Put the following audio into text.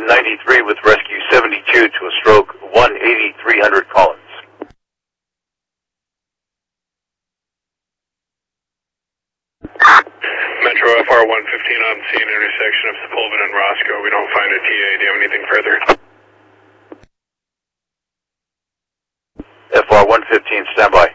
engine 93 with rescue 72 to a stroke 18300 Collins. Metro FR 115 on scene, intersection of Sepulveda and Roscoe. We don't find a TA. Do you have anything further? FR 115, standby.